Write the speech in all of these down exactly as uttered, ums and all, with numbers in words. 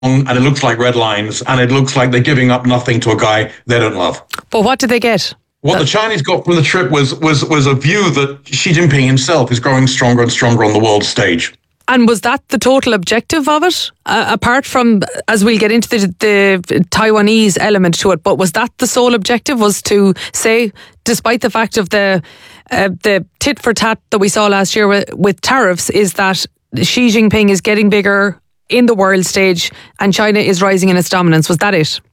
and it looks like red lines, and it looks like they're giving up nothing to a guy they don't love. But what did they get? What the Chinese got from the trip was was was a view that Xi Jinping himself is growing stronger and stronger on the world stage. And was that the total objective of it? Uh, apart from, as we'll get into the, the Taiwanese element to it, but was that the sole objective, was to say, despite the fact of the uh, the tit for tat that we saw last year with, with tariffs, is that Xi Jinping is getting bigger in the world stage and China is rising in its dominance? Was that it?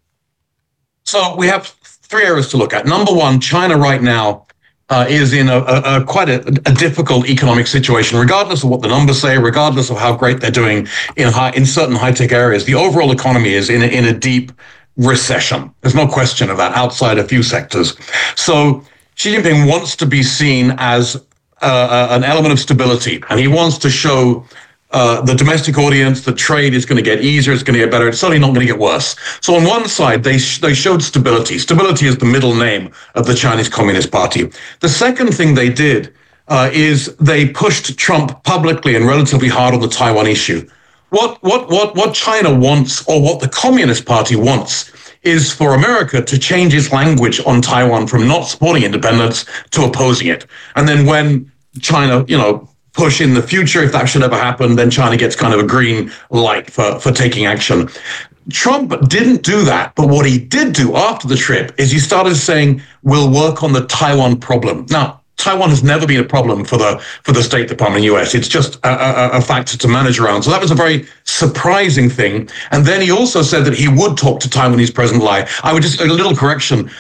So we have three areas to look at. Number one, China right now Uh, is in a, a, a quite a, a difficult economic situation, regardless of what the numbers say, regardless of how great they're doing in high, in certain high-tech areas. The overall economy is in a, in a deep recession. There's no question of that, outside a few sectors. So Xi Jinping wants to be seen as uh, an element of stability, and he wants to show Uh, the domestic audience, the trade is going to get easier, it's going to get better, it's certainly not going to get worse. So on one side, they sh- they showed stability. Stability is the middle name of the Chinese Communist Party. The second thing they did uh, is they pushed Trump publicly and relatively hard on the Taiwan issue. What, what, what, what China wants, or what the Communist Party wants, is for America to change its language on Taiwan from not supporting independence to opposing it. And then when China, you know, push in the future, if that should ever happen, then China gets kind of a green light for, for taking action. Trump didn't do that, but what he did do after the trip is he started saying, we'll work on the Taiwan problem. Now, Taiwan has never been a problem for the for the State Department in the U S. It's just a, a, a factor to manage around. So that was a very surprising thing. And then he also said that he would talk to Taiwanese President Lai. I would just, a little correction,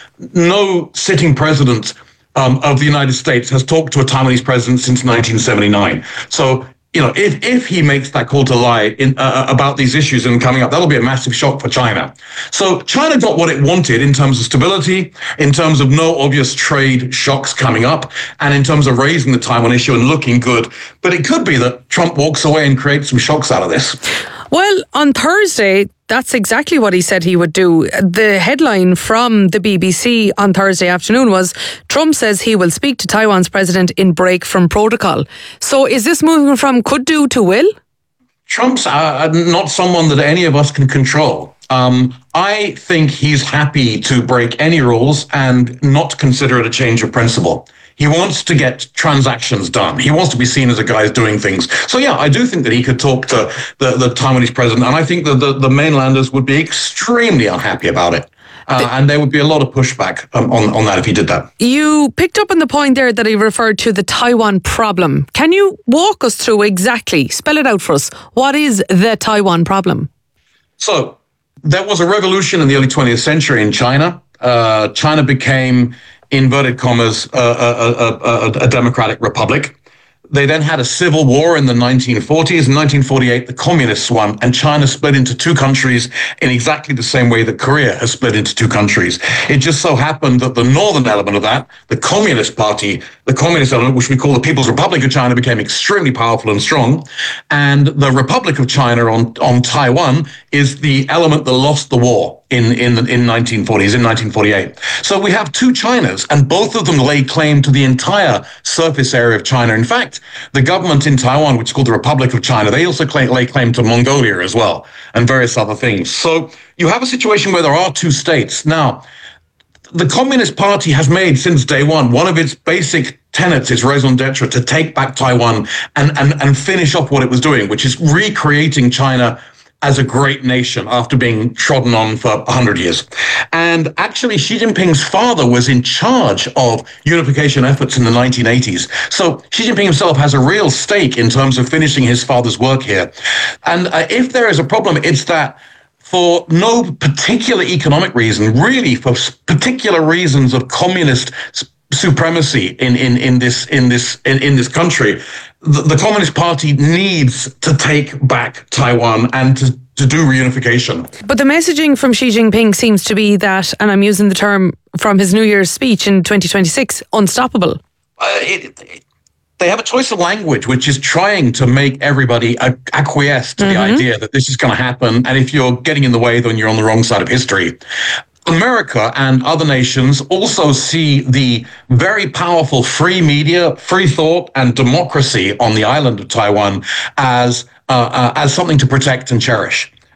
no sitting president Um, of the United States has talked to a Taiwanese president since nineteen seventy-nine. So, you know, if, if he makes that call to lie in, uh, about these issues and coming up, that'll be a massive shock for China. So China got what it wanted in terms of stability, in terms of no obvious trade shocks coming up, and in terms of raising the Taiwan issue and looking good. But it could be that Trump walks away and creates some shocks out of this. Well, on Thursday, that's exactly what he said he would do. The headline from the B B C on Thursday afternoon was, Trump says he will speak to Taiwan's president in break from protocol. So is this moving from could do to will? Trump's uh, not someone that any of us can control. Um, I think he's happy to break any rules and not consider it a change of principle. He wants to get transactions done. He wants to be seen as a guy who's doing things. So, yeah, I do think that he could talk to the, the Taiwanese president, and I think that the, the mainlanders would be extremely unhappy about it. Uh, and there would be a lot of pushback um, on, on that if he did that. You picked up on the point there that he referred to the Taiwan problem. Can you walk us through exactly, spell it out for us, what is the Taiwan problem? So, there was a revolution in the early twentieth century in China. Uh, China became, inverted commas, uh, a, a, a, a democratic republic. They then had a civil war in the nineteen forties. In nineteen forty-eight, the communists won, and China split into two countries in exactly the same way that Korea has split into two countries. It just so happened that the northern element of that, the Communist Party, the communist element, which we call the People's Republic of China, became extremely powerful and strong. And the Republic of China on, on Taiwan is the element that lost the war in, in, in nineteen forties, in nineteen forty-eight. So we have two Chinas, and both of them lay claim to the entire surface area of China. In fact, the government in Taiwan, which is called the Republic of China, they also claim, lay claim to Mongolia as well, and various other things. So you have a situation where there are two states. Now, the Communist Party has made since day one, one of its basic tenets is raison d'etre, to take back Taiwan and, and, and finish off what it was doing, which is recreating China as a great nation after being trodden on for one hundred years. And actually, Xi Jinping's father was in charge of unification efforts in the nineteen eighties. So Xi Jinping himself has a real stake in terms of finishing his father's work here. And uh, if there is a problem, it's that for no particular economic reason, really for particular reasons of communist supremacy in, in, in this in this in, in this country, the, the Communist Party needs to take back Taiwan and to, to do reunification. But the messaging from Xi Jinping seems to be that, and I'm using the term from his New Year's speech in twenty twenty-six, unstoppable. Uh, it, it, they have a choice of language which is trying to make everybody acquiesce to mm-hmm. the idea that this is going to happen, and if you're getting in the way, then you're on the wrong side of history. America and other nations also see the very powerful free media, free thought, and democracy on the island of Taiwan as uh, uh, as something to protect and cherish.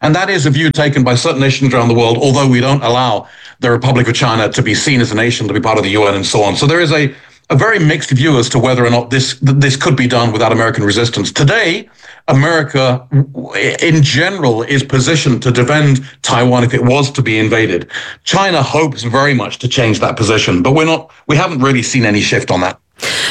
And that is a view taken by certain nations around the world, although we don't allow the Republic of China to be seen as a nation, to be part of the U N and so on. So there is a, a very mixed view as to whether or not this this could be done without American resistance. Today, America, in general, is positioned to defend Taiwan if it was to be invaded. China hopes very much to change that position, but we're not. We haven't really seen any shift on that.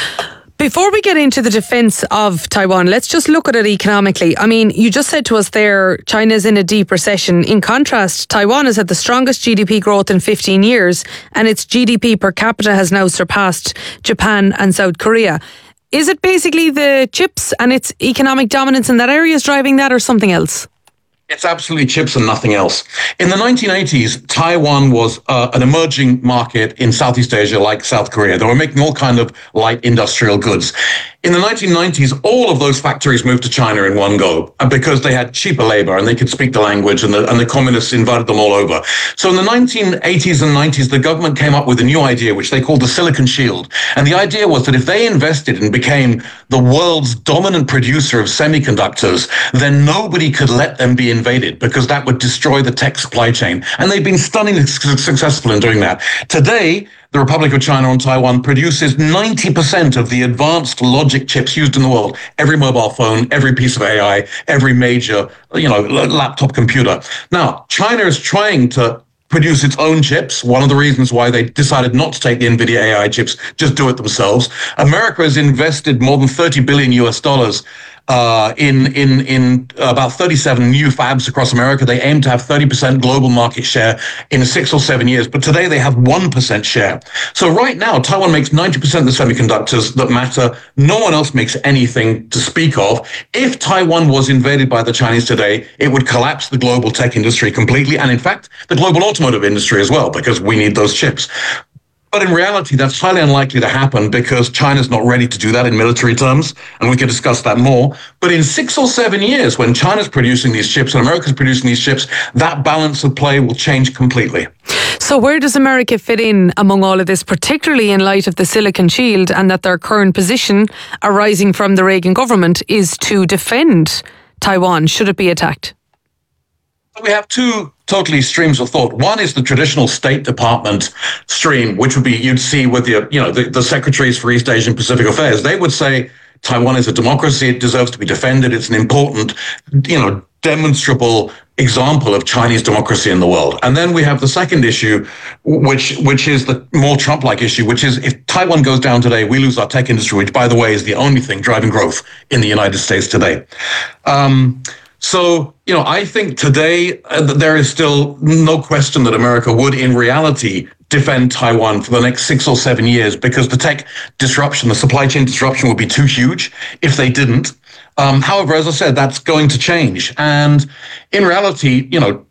Before we get into the defence of Taiwan, let's just look at it economically. I mean, you just said to us there, China's in a deep recession. In contrast, Taiwan has had the strongest G D P growth in fifteen years, and its G D P per capita has now surpassed Japan and South Korea. Is it basically the chips and its economic dominance in that area is driving that, or something else? It's absolutely chips and nothing else. In the nineteen eighties, Taiwan was uh, an emerging market in Southeast Asia like South Korea. They were making all kind of light industrial goods. In the nineteen nineties, all of those factories moved to China in one go because they had cheaper labor and they could speak the language, and the, and the communists invited them all over. So in the nineteen eighties and nineties, the government came up with a new idea, which they called the Silicon Shield. And the idea was that if they invested and became the world's dominant producer of semiconductors, then nobody could let them be invaded because that would destroy the tech supply chain. And they've been stunningly su- successful in doing that. Today, the Republic of China and Taiwan produces ninety percent of the advanced logic chips used in the world. Every mobile phone, every piece of A I, every major, you know, laptop computer. Now, China is trying to produce its own chips. One of the reasons why they decided not to take the NVIDIA A I chips, just do it themselves. America has invested more than thirty billion U S dollars Uh, in in in about thirty-seven new fabs across America. They aim to have thirty percent global market share in six or seven years, but today they have one percent share. So right now, Taiwan makes ninety percent of the semiconductors that matter. No one else makes anything to speak of. If Taiwan was invaded by the Chinese today, it would collapse the global tech industry completely, and in fact, the global automotive industry as well, because we need those chips. But in reality, that's highly unlikely to happen because China's not ready to do that in military terms, and we can discuss that more. But in six or seven years, when China's producing these chips and America's producing these chips, that balance of play will change completely. So where does America fit in among all of this, particularly in light of the Silicon Shield and that their current position arising from the Reagan government is to defend Taiwan should it be attacked? We have two totally streams of thought. One is the traditional State Department stream, which would be you'd see with the you know the, the secretaries for East Asian Pacific Affairs. They would say Taiwan is a democracy; it deserves to be defended. It's an important, you know, demonstrable example of Chinese democracy in the world. And then we have the second issue, which which is the more Trump-like issue, which is if Taiwan goes down today, we lose our tech industry, which, by the way, is the only thing driving growth in the United States today. Um, So, you know, I think today uh, there is still no question that America would, in reality, defend Taiwan for the next six or seven years because the tech disruption, the supply chain disruption would be too huge if they didn't. Um, however, as I said, that's going to change. And in reality, you know,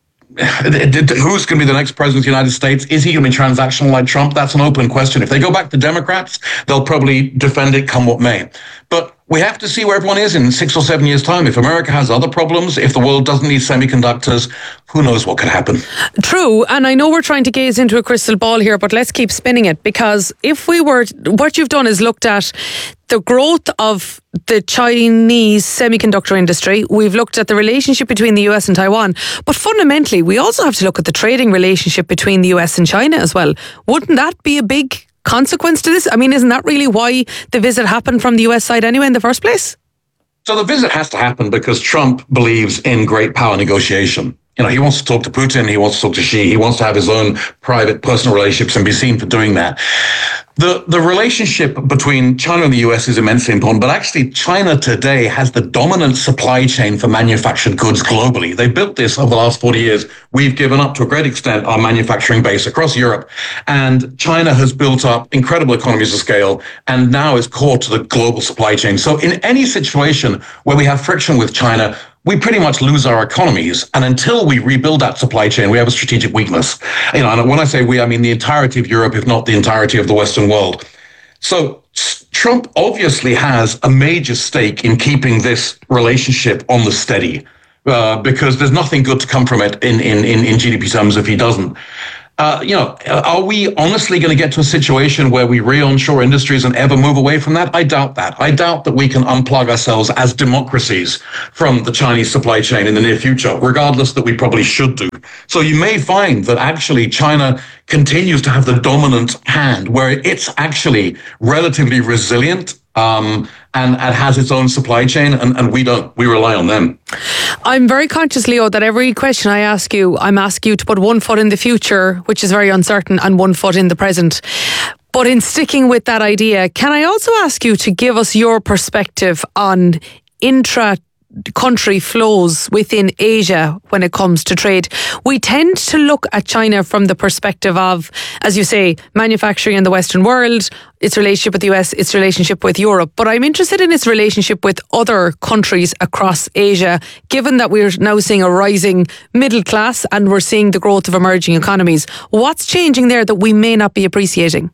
who's going to be the next president of the United States? Is he going to be transactional like Trump? That's an open question. If they go back to Democrats, they'll probably defend it come what may. But we have to see where everyone is in six or seven years' time. If America has other problems, if the world doesn't need semiconductors, who knows what could happen? True, and I know we're trying to gaze into a crystal ball here, but let's keep spinning it, because if we were, what you've done is looked at the growth of the Chinese semiconductor industry. We've looked at the relationship between the U S and Taiwan, but fundamentally, we also have to look at the trading relationship between the U S and China as well. Wouldn't that be a big consequence to this? I mean, isn't that really why the visit happened from the U S side anyway in the first place? So the visit has to happen because Trump believes in great power negotiation. You know, he wants to talk to Putin, he wants to talk to Xi, he wants to have his own private personal relationships and be seen for doing that. The the relationship between China and the U S is immensely important, but actually China today has the dominant supply chain for manufactured goods globally. They built this over the last forty years. We've given up to a great extent our manufacturing base across Europe, and China has built up incredible economies of scale and now is core to the global supply chain. So in any situation where we have friction with China, we pretty much lose our economies. And until we rebuild that supply chain, we have a strategic weakness. You know, and when I say we, I mean the entirety of Europe, if not the entirety of the Western world. So Trump obviously has a major stake in keeping this relationship on the steady, uh, because there's nothing good to come from it in, in, in, in G D P terms if he doesn't. Uh, you know, are we honestly going to get to a situation where we re-onshore industries and ever move away from that? I doubt that. I doubt that we can unplug ourselves as democracies from the Chinese supply chain in the near future, regardless that we probably should do. So you may find that actually China continues to have the dominant hand, where it's actually relatively resilient um, and, and has its own supply chain, and, and we don't. We rely on them. I'm very conscious, Leo, that every question I ask you, I'm asking you to put one foot in the future, which is very uncertain, and one foot in the present. But in sticking with that idea, can I also ask you to give us your perspective on intra country flows within Asia when it comes to trade? We tend to look at China from the perspective of, as you say, manufacturing in the Western world, its relationship with the U S, its relationship with Europe. But I'm interested in its relationship with other countries across Asia, given that we're now seeing a rising middle class and we're seeing the growth of emerging economies. What's changing there that we may not be appreciating?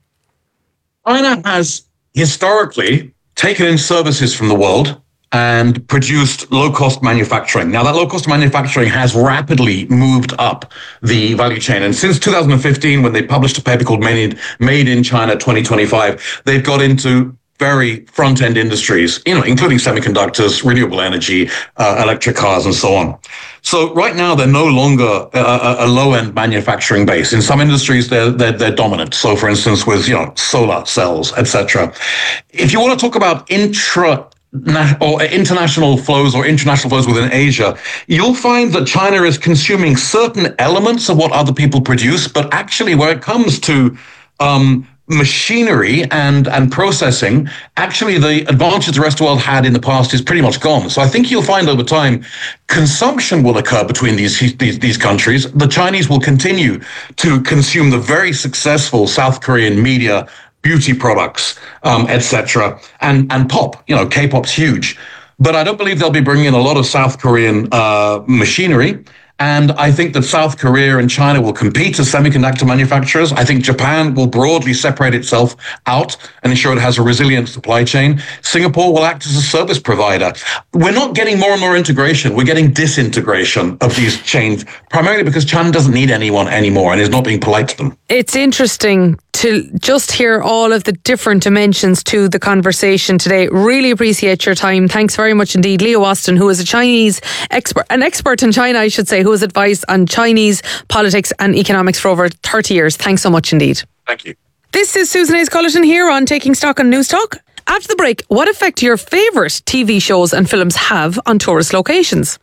China has historically taken in services from the world and produced low-cost manufacturing. Now, that low-cost manufacturing has rapidly moved up the value chain. And since two thousand fifteen, when they published a paper called Made in, Made in China twenty twenty-five, they've got into very front-end industries, you know, including semiconductors, renewable energy, uh, electric cars, and so on. So right now, they're no longer a, a low-end manufacturing base. In some industries, they're, they're they're dominant. So, for instance, with, you know, solar cells, et cetera. If you want to talk about intra or international flows or international flows within Asia, you'll find that China is consuming certain elements of what other people produce, but actually where it comes to um, machinery and, and processing, actually the advantage the rest of the world had in the past is pretty much gone. So I think you'll find over time, consumption will occur between these, these, these countries. The Chinese will continue to consume the very successful South Korean media, beauty products, um, et cetera, and, and pop. You know, K-pop's huge. But I don't believe they'll be bringing in a lot of South Korean uh, machinery. And I think that South Korea and China will compete as semiconductor manufacturers. I think Japan will broadly separate itself out and ensure it has a resilient supply chain. Singapore will act as a service provider. We're not getting more and more integration. We're getting disintegration of these chains, primarily because China doesn't need anyone anymore and is not being polite to them. It's interesting to just hear all of the different dimensions to the conversation today. Really appreciate your time. Thanks very much indeed. Leo Austin, who is a Chinese expert, an expert in China, I should say, who has advised on Chinese politics and economics for over thirty years. Thanks so much indeed. Thank you. This is Susan Hayes-Cullerton here on Taking Stock on News Talk. After the break, what effect do your favourite T V shows and films have on tourist locations?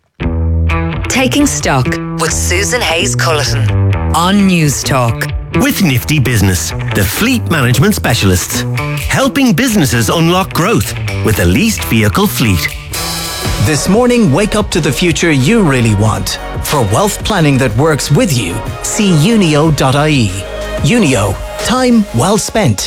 Taking Stock with Susan Hayes-Cullerton on News Talk. With Nifty Business, the fleet management specialists, helping businesses unlock growth with the leased vehicle fleet. This morning, wake up to the future you really want. For wealth planning that works with you, see unio dot I E. Unio, time well spent.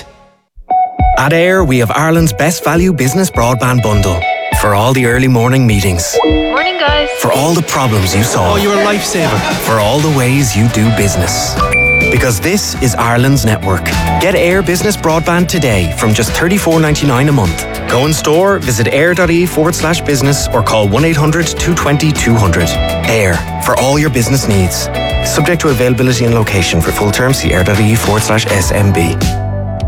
At Air, we have Ireland's best value business broadband bundle. For all the early morning meetings. Morning, guys. For all the problems you solve. Oh, you're a lifesaver. For all the ways you do business. Because this is Ireland's network. Get Air Business Broadband today from just thirty-four ninety-nine a month. Go in store, visit air.ie forward slash business or call one eight hundred two two zero two hundred. Air, for all your business needs. Subject to availability and location. For full terms, see air.ie forward slash SMB.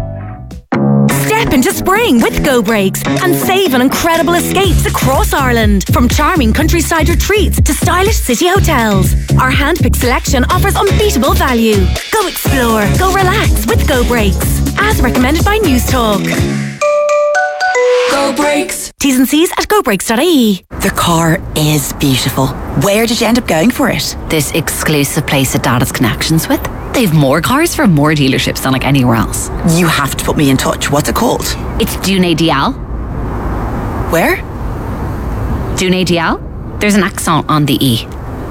Step into spring with Go Brakes and save on incredible escapes across Ireland. From charming countryside retreats to stylish city hotels. Our handpicked selection offers unbeatable value. Go explore, go relax with Go Brakes. As recommended by News Talk. Go Brakes. T's and C's at go brakes dot I E. The car is beautiful. Where did you end up going for it? This exclusive place that Dad has connections with. They've more cars from more dealerships than like anywhere else. You have to put me in touch. What's it called? It's Dune Dial. Where? Dune Dial. There's an accent on the E.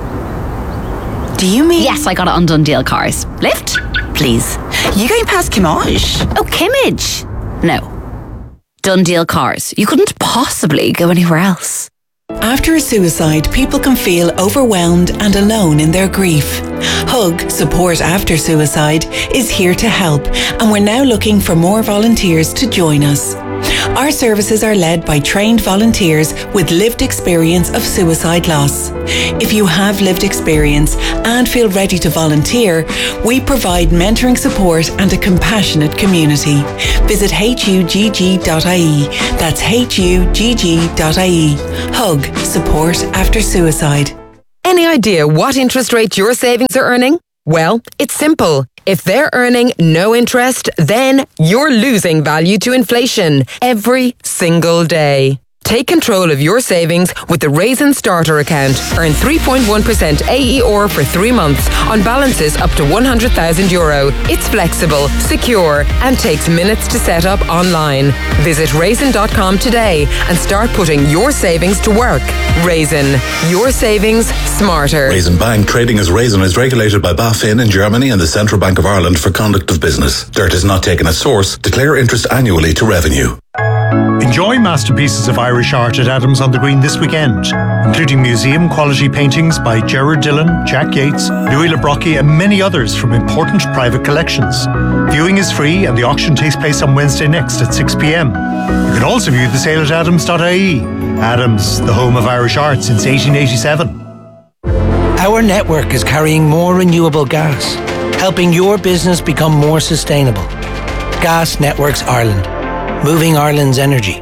Do you mean? Yes, I got it on Done Deal Cars. Lift? Please. You going past Kimmage? Oh, Kimmage? No. Done Deal Cars. You couldn't possibly go anywhere else. After a suicide, people can feel overwhelmed and alone in their grief. Hug, Support After Suicide, is here to help, and we're now looking for more volunteers to join us. Our services are led by trained volunteers with lived experience of suicide loss. If you have lived experience and feel ready to volunteer, we provide mentoring support and a compassionate community. Visit H U G G dot I E. That's H U G G dot I E. Hug. Support after suicide. Any idea what interest rate your savings are earning? Well, it's simple. If they're earning no interest, then you're losing value to inflation every single day. Take control of your savings with the Raisin Starter account. Earn three point one percent A E R for three months on balances up to one hundred thousand euro. It's flexible, secure, and takes minutes to set up online. Visit raisin dot com today and start putting your savings to work. Raisin, your savings smarter. Raisin Bank, trading as Raisin, is regulated by BaFin in Germany and the Central Bank of Ireland for conduct of business. Dirt is not taken as source. Declare interest annually to revenue. Enjoy masterpieces of Irish art at Adams on the Green this weekend, including museum quality paintings by Gerard Dillon, Jack Yates, Louis Le Brocq and many others from important private collections. Viewing is free and the auction takes place on Wednesday next at six p.m. You can also view the sale at adams dot I E. Adams, the home of Irish art since eighteen eighty-seven. Our network is carrying more renewable gas, helping your business become more sustainable. Gas Networks Ireland. Moving Ireland's energy.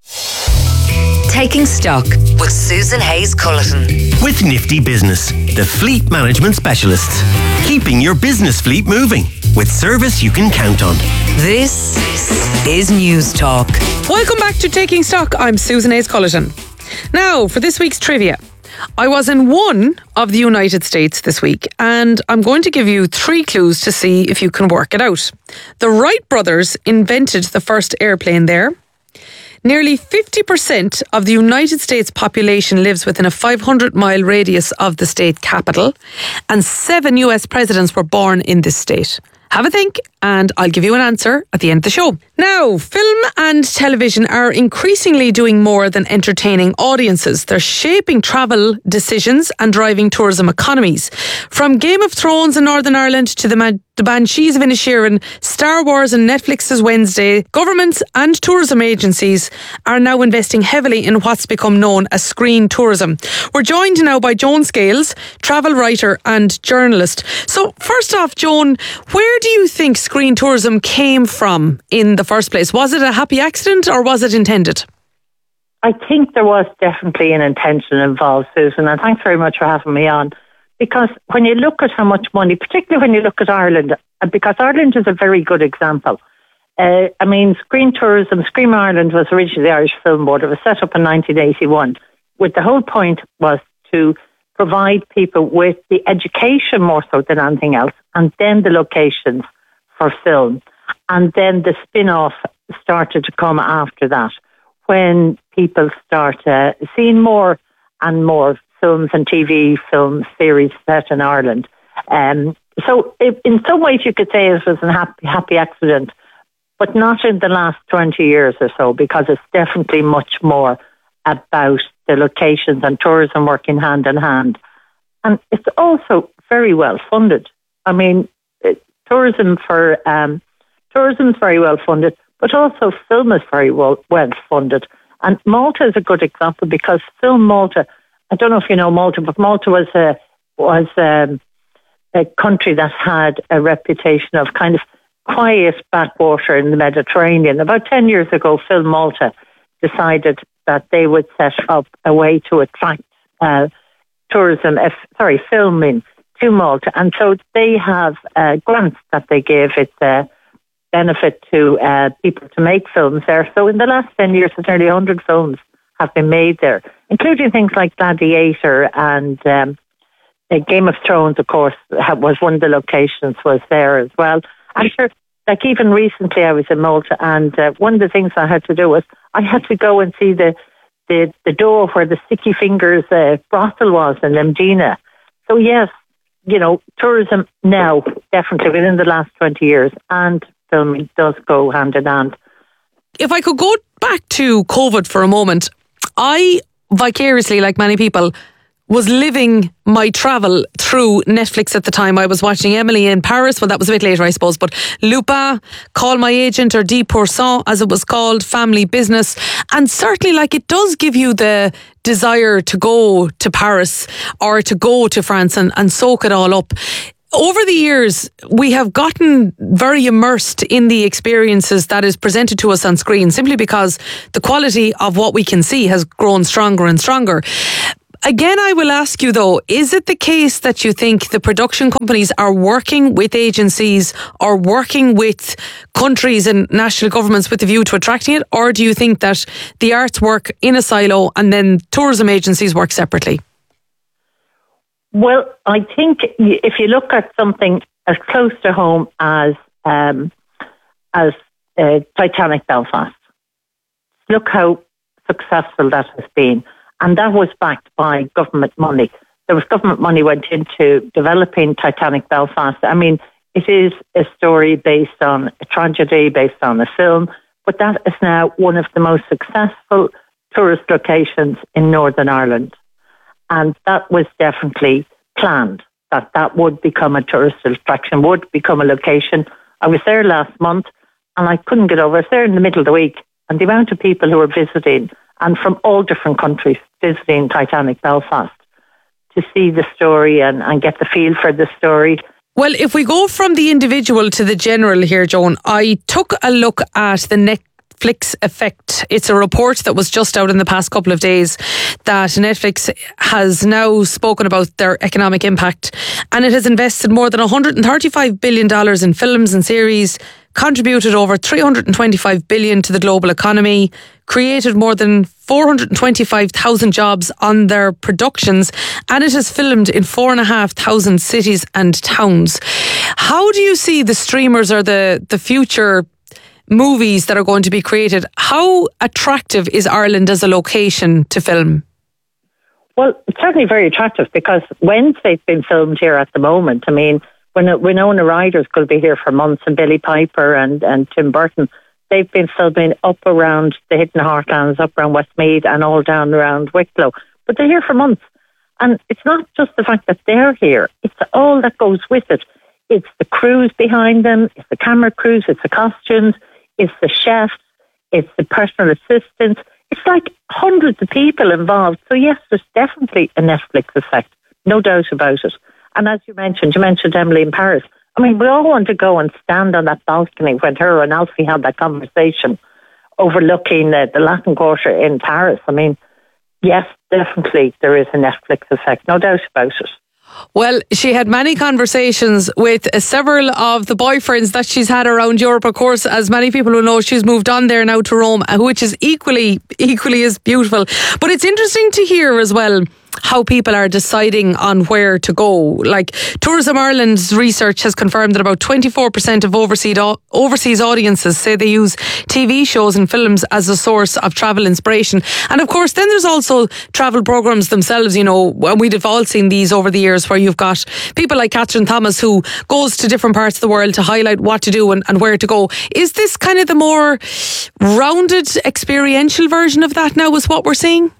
Taking Stock with Susan Hayes-Culleton. With Nifty Business, the fleet management specialists. Keeping your business fleet moving with service you can count on. This is News Talk. Welcome back to Taking Stock. I'm Susan Hayes-Culleton. Now, for this week's trivia. I was in one of the United States this week, and I'm going to give you three clues to see if you can work it out. The Wright brothers invented the first airplane there. Nearly fifty percent of the United States population lives within a five hundred mile radius of the state capital, and seven U S presidents were born in this state. Have a think, and I'll give you an answer at the end of the show. Now, film and television are increasingly doing more than entertaining audiences. They're shaping travel decisions and driving tourism economies. From Game of Thrones in Northern Ireland to the, Man- the Banshees of Inisherin, Star Wars and Netflix's Wednesday, governments and tourism agencies are now investing heavily in what's become known as screen tourism. We're joined now by Joan Scales, travel writer and journalist. So, first off, Joan, where do you think screen tourism came from in the first place? Was it a happy accident or was it intended? I think there was definitely an intention involved, Susan, and thanks very much for having me on. Because when you look at how much money, particularly when you look at Ireland, because Ireland is a very good example. Uh, I mean, screen tourism, Scream Ireland was originally the Irish Film Board. It was set up in nineteen eighty-one. With the whole point was to provide people with the education more so than anything else, and then the locations for film. And then the spin-off started to come after that, when people start uh, seeing more and more films and T V films, series set in Ireland. Um, so it, in some ways you could say it was a happy, happy accident, but not in the last twenty years or so, because it's definitely much more about the locations and tourism working hand in hand. And it's also very well funded. I mean, it, tourism for um, tourism is very well funded, but also film is very well, well funded. And Malta is a good example, because Film Malta, I don't know if you know Malta, but Malta was a was um, a country that had a reputation of kind of quiet backwater in the Mediterranean. About ten years ago, Film Malta decided that they would set up a way to attract uh, tourism, uh, sorry, filming to Malta. And so they have uh, grants that they give. It's a benefit to uh, people to make films there. So in the last ten years, nearly one hundred films have been made there, including things like Gladiator and um, Game of Thrones, of course, was one of the locations was there as well. I'm sure, like even recently I was in Malta, and uh, one of the things I had to do was I had to go and see the the, the door where the Sticky Fingers uh, brothel was in Limdina. So yes, you know, tourism now, definitely within the last twenty years, and filming does go hand in hand. If I could go back to COVID for a moment, I vicariously, like many people, was living my travel through Netflix at the time. I was watching Emily in Paris. Well, that was a bit later, I suppose. But Lupin, Call My Agent, or dix percent, as it was called, Family Business. And certainly, like, it does give you the desire to go to Paris or to go to France and, and soak it all up. Over the years, we have gotten very immersed in the experiences that is presented to us on screen, simply because the quality of what we can see has grown stronger and stronger. Again, I will ask you though, is it the case that you think the production companies are working with agencies or working with countries and national governments with the view to attracting it? Or do you think that the arts work in a silo and then tourism agencies work separately? Well, I think if you look at something as close to home as um, as uh, Titanic Belfast, look how successful that has been. And that was backed by government money. There was government money went into developing Titanic Belfast. I mean, it is a story based on a tragedy, based on a film, but that is now one of the most successful tourist locations in Northern Ireland. And that was definitely planned, that that would become a tourist attraction, would become a location. I was there last month and I couldn't get over. I was there in the middle of the week, and the amount of people who were visiting, and from all different countries, visiting Titanic Belfast to see the story and, and get the feel for the story. Well, if we go from the individual to the general here, Joan, I took a look at the Netflix effect. It's a report that was just out in the past couple of days that Netflix has now spoken about their economic impact, and it has invested more than one hundred thirty-five billion dollars in films and series, contributed over three hundred twenty-five billion dollars to the global economy, created more than four hundred twenty-five thousand jobs on their productions, and it has filmed in four and a half thousand cities and towns. How do you see the streamers or the, the future movies that are going to be created? How attractive is Ireland as a location to film? Well, it's certainly very attractive because Wednesday's been filmed here at the moment. I mean, when Winona Ryder's going to be here for months, and Billy Piper and, and Tim Burton, they've been filming up around the Hidden Heartlands, up around Westmeath and all down around Wicklow. But they're here for months. And it's not just the fact that they're here, it's all that goes with it. It's the crews behind them, it's the camera crews, it's the costumes, it's the chefs, it's the personal assistants. It's like hundreds of people involved. So yes, there's definitely a Netflix effect, no doubt about it. And as you mentioned, you mentioned Emily in Paris. I mean, we all want to go and stand on that balcony when her and Alfie had that conversation overlooking uh, the Latin Quarter in Paris. I mean, yes, definitely there is a Netflix effect, no doubt about it. Well, she had many conversations with uh, several of the boyfriends that she's had around Europe. Of course, as many people will know, she's moved on there now to Rome, which is equally, equally as beautiful. But it's interesting to hear as well how people are deciding on where to go. Like Tourism Ireland's research has confirmed that about twenty-four percent of overseas overseas audiences say they use T V shows and films as a source of travel inspiration. And of course, then there's also travel programs themselves. You know, we've all seen these over the years where you've got people like Catherine Thomas who goes to different parts of the world to highlight what to do and, and where to go. Is this kind of the more rounded experiential version of that now is what we're seeing?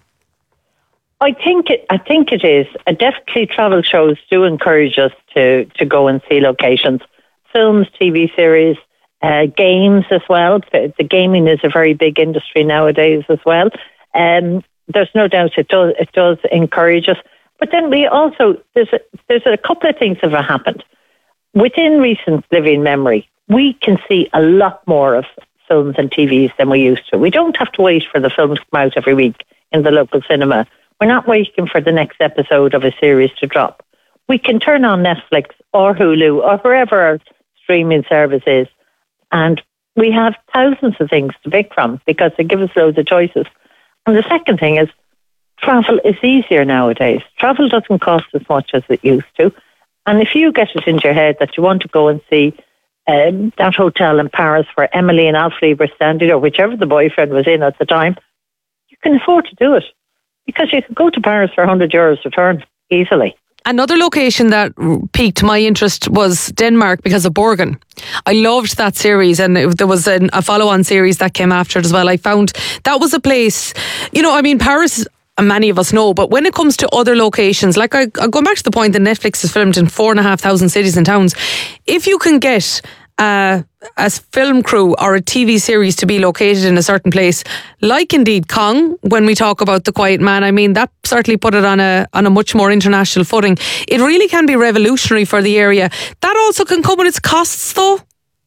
I think it, I think it is. Uh, definitely travel shows do encourage us to, to go and see locations. Films, T V series, uh, games as well. The, the gaming is a very big industry nowadays as well. Um, there's no doubt it does it does encourage us. But then we also, there's a, there's a couple of things that have happened. Within recent living memory, we can see a lot more of films and T Vs than we used to. We don't have to wait for the films to come out every week in the local cinema. We're not waiting for the next episode of a series to drop. We can turn on Netflix or Hulu or wherever our streaming service is, and we have thousands of things to pick from because they give us loads of choices. And the second thing is travel is easier nowadays. Travel doesn't cost as much as it used to. And if you get it into your head that you want to go and see um, that hotel in Paris where Emily and Alfie were standing, or whichever the boyfriend was in at the time, you can afford to do it. Because you could go to Paris for one hundred euros return easily. Another location that piqued my interest was Denmark because of Borgen. I loved that series, and it, there was an, a follow-on series that came after it as well. I found that was a place, you know, I mean, Paris many of us know. But when it comes to other locations, like I, I go back to the point that Netflix is filmed in four and a half thousand cities and towns. If you can get uh, a film crew or a T V series to be located in a certain place, like indeed Kong, when we talk about The Quiet Man, I mean, that certainly put it on a on a much more international footing. It really can be revolutionary for the area. That also can come with its costs, though.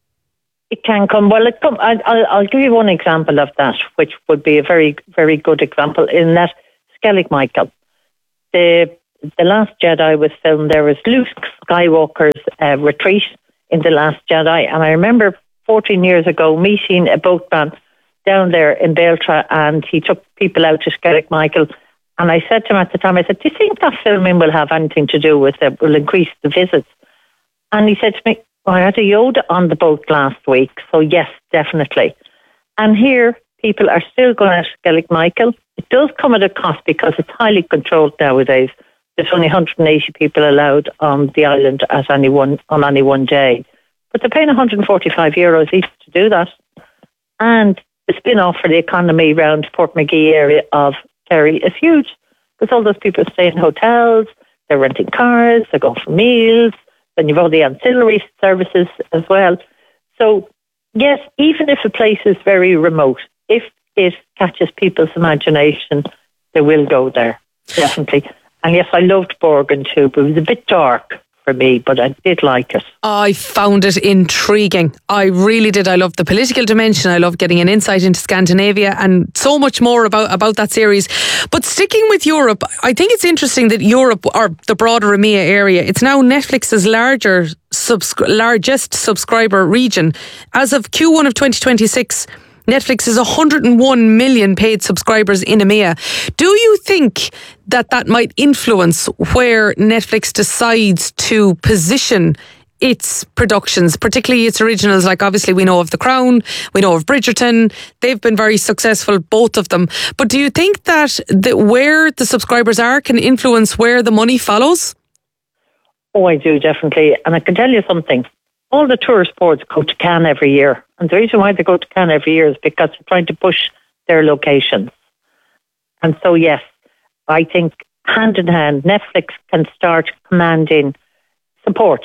It can come. Well, it come, I'll, I'll, I'll give you one example of that, which would be a very, very good example, in that Skellig Michael. The the Last Jedi was filmed there was Luke Skywalker's uh, retreat in The Last Jedi. And I remember fourteen years ago meeting a boatman down there in Beltra, and he took people out to Skellig Michael. And I said to him at the time, I said, do you think that filming will have anything to do with it, will increase the visits? And he said to me, well, I had a Yoda on the boat last week, so yes, definitely. And here, people are still going to Skellig Michael. It does come at a cost because it's highly controlled nowadays. There's only one hundred eighty people allowed on the island at any one on any one day. But they're paying one hundred forty-five euros each to do that. And the spin-off for the economy around Portmagee area of Kerry is huge, because all those people stay in hotels, they're renting cars, they're going for meals, then you've all the ancillary services as well. So, yes, even if a place is very remote, if it catches people's imagination, they will go there, definitely. And yes, I loved Borgen too, but it was a bit dark for me, but I did like it. I found it intriguing. I really did. I loved the political dimension. I loved getting an insight into Scandinavia and so much more about, about that series. But sticking with Europe, I think it's interesting that Europe, or the broader EMEA area, it's now Netflix's larger subscri- largest subscriber region. As of Q one of twenty twenty-six, Netflix is one hundred one million paid subscribers in EMEA. Do you think that that might influence where Netflix decides to position its productions, particularly its originals? Like, obviously we know of The Crown, we know of Bridgerton. They've been very successful, both of them. But do you think that the, where the subscribers are can influence where the money follows? Oh, I do, definitely. And I can tell you something. All the tourist boards go to Cannes every year. And the reason why they go to Cannes every year is because they're trying to push their locations. And so, yes, I think hand in hand, Netflix can start commanding support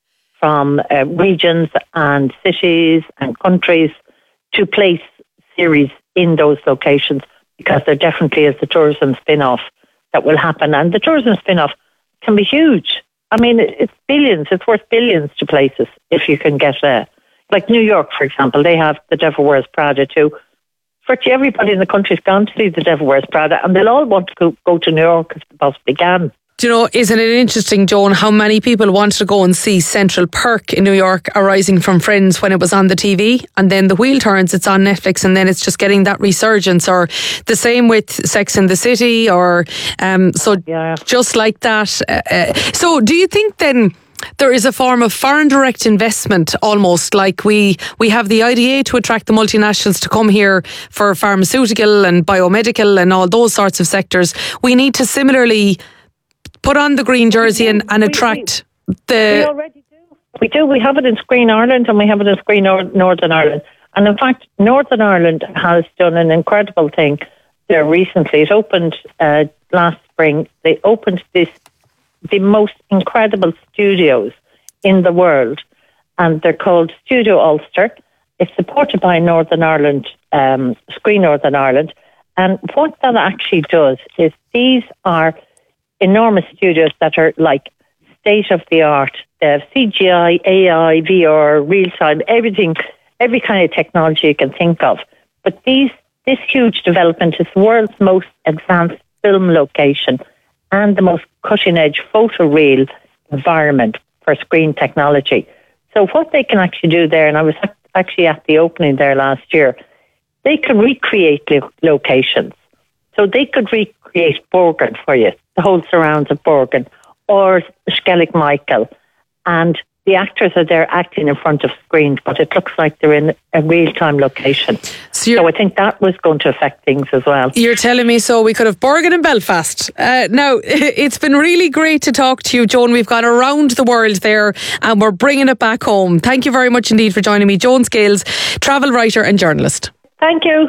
from uh, regions and cities and countries to place series in those locations, because there definitely is the tourism spin-off that will happen. And the tourism spin-off can be huge. I mean, it's billions. It's worth billions to places if you can get there. Like New York, for example, they have The Devil Wears Prada too. Virtually everybody in the country's gone to see The Devil Wears Prada, and they'll all want to go, go to New York as they possibly can. Do you know, isn't it interesting, Joan, how many people wanted to go and see Central Perk in New York, arising from Friends, when it was on the T V, and then the wheel turns, it's on Netflix, and then it's just getting that resurgence. Or the same with Sex and the City, or um, so yeah. just like that. Uh, uh, so do you think then there is a form of foreign direct investment, almost like we we have the I D A to attract the multinationals to come here for pharmaceutical and biomedical and all those sorts of sectors? We need to similarly put on the green jersey and, and attract the... We already do. We do. We have it in Screen Ireland, and we have it in Screen Nor- Northern Ireland. And in fact, Northern Ireland has done an incredible thing there recently. It opened uh, last spring. They opened this the most incredible studios in the world, and they're called Studio Ulster. It's supported by Northern Ireland, um, Screen Northern Ireland. And what that actually does is these are enormous studios that are like state-of-the-art. They have C G I, A I, V R, real-time, everything, every kind of technology you can think of. But these this huge development is the world's most advanced film location and the most cutting-edge photoreal environment for screen technology. So what they can actually do there, and I was actually at the opening there last year, they can recreate lo- locations. So they could recreate Borgen for you, the whole surrounds of Borgen, or Skellig Michael. And the actors are there acting in front of screens, but it looks like they're in a real-time location. So, so I think that was going to affect things as well. You're telling me so we could have Borgen and Belfast. Uh, now, it's been really great to talk to you, Joan. We've gone around the world there and we're bringing it back home. Thank you very much indeed for joining me. Joan Scales, travel writer and journalist. Thank you.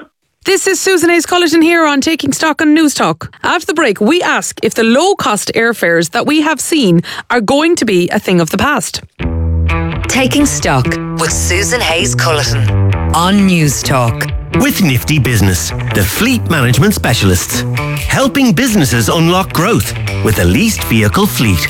This is Susan Hayes Cullerton here on Taking Stock on News Talk. After the break, we ask if the low-cost airfares that we have seen are going to be a thing of the past. Taking Stock with Susan Hayes Cullerton on News Talk. With Nifty Business, the fleet management specialists, helping businesses unlock growth with a leased vehicle fleet.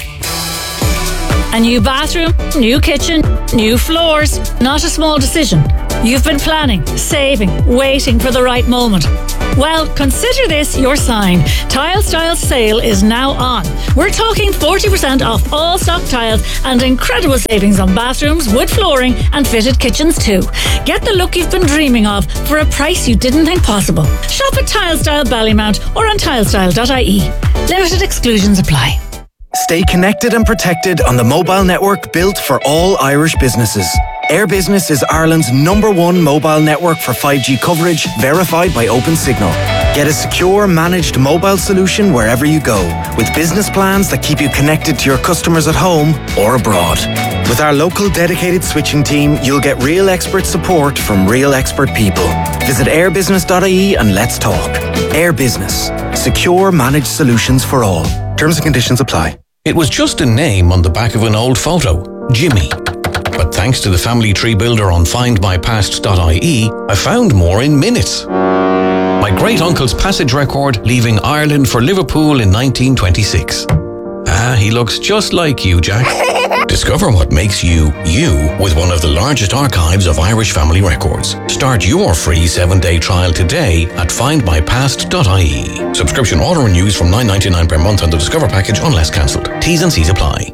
A new bathroom, new kitchen, new floors. Not a small decision. You've been planning, saving, waiting for the right moment. Well, consider this your sign. Tile Styles sale is now on. We're talking forty percent off all stock tiles and incredible savings on bathrooms, wood flooring and fitted kitchens too. Get the look you've been dreaming of for a price you didn't think possible. Shop at Tile Style Ballymount or on tilestyle dot I E. Limited exclusions apply. Stay connected and protected on the mobile network built for all Irish businesses. Air Business is Ireland's number one mobile network for five G coverage, verified by OpenSignal. Get a secure, managed mobile solution wherever you go, with business plans that keep you connected to your customers at home or abroad. With our local dedicated switching team, you'll get real expert support from real expert people. Visit air business dot I E and let's talk. Air Business. Secure, managed solutions for all. Terms and conditions apply. It was just a name on the back of an old photo, Jimmy. But thanks to the family tree builder on find my past dot I E, I found more in minutes. My great-uncle's passage record leaving Ireland for Liverpool in nineteen twenty-six. Ah, he looks just like you, Jack. Discover what makes you, you, with one of the largest archives of Irish family records. Start your free seven-day trial today at find my past dot I E. Subscription auto-renews from nine ninety-nine per month on the Discover package unless cancelled. T's and C's apply.